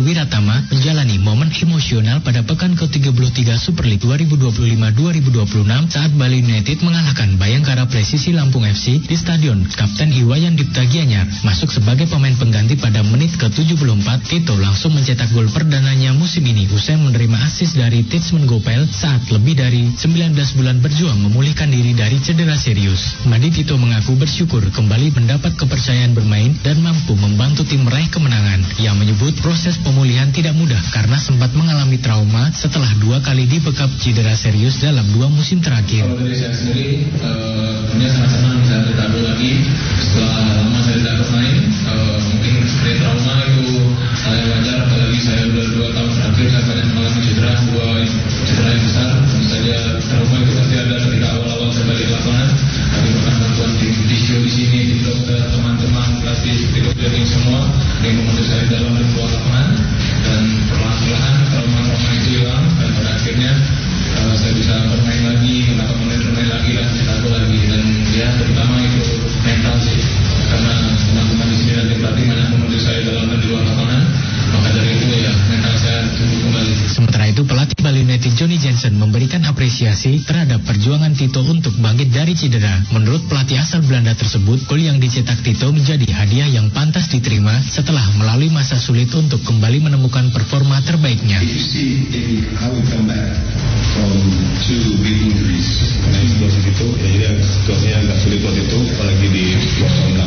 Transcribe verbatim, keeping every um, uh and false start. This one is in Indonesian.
Wiratama menjalani momen emosional pada pekan ke tiga puluh tiga Super League dua ribu dua puluh lima dua ribu dua puluh enam saat Bali United mengalahkan Bayangkara Presisi Lampung F C di Stadion Kapten Iwayan Dipta Gianyar. Masuk sebagai pemain pengganti pada menit ke tujuh puluh empat, Tito langsung mencetak gol perdananya musim ini usai menerima asis dari Titsman Gopel saat lebih dari sembilan belas bulan berjuang memulihkan diri dari cedera serius. Madi Tito mengaku bersyukur kembali mendapat kepercayaan bermain dan mampu membantu tim meraih kemenangan. Ia menyebut proses pemulihan tidak mudah karena sempat mengalami trauma setelah dua kali dibekap cedera serius dalam dua musim terakhir. Kalau dari saya sendiri, punya uh, sangat senang bisa tertampil lagi setelah lama saya tidak bermain. Uh, mungkin seperti trauma itu hal yang wajar, apalagi saya sudah dua tahun terakhir saya banyak mengalami cedera, dua cedera yang besar. Tentu saja trauma itu pasti ada ketika awal-awal saya balik ke lapangan. Tapi bahkan bantuan tim fisio di sini, tim dokter, teman-teman, pelatih, tim training semua yang membantu saya dalam dan luar lapangan, dan perlahan-lahan trauma-trauma itu hilang dan pada akhirnya uh, saya bisa bermain lagi, kenapa menit bermain lagi dan cetak gol lagi. Dan ya terutama itu mental sih, karena teman-teman di sini dan tim pelatih banyak membantu saya dalam dan di luar lapangan, maka dari itu ya mental saya tumbuh kembali. Sementara itu pelatih Bali United Johnny Jensen memberikan apresiasi terhadap perjuangan Tito untuk bangkit dari cedera. Menurut pelatih asal Belanda tersebut, gol yang dicetak Tito menjadi hadiah yang pantas diterima setelah melalui masa sulit untuk kembali menemukan performa terbaiknya. From two big injuries. Karena situasi itu, ya jadi situasinya agak sulit waktu itu, apalagi di kosong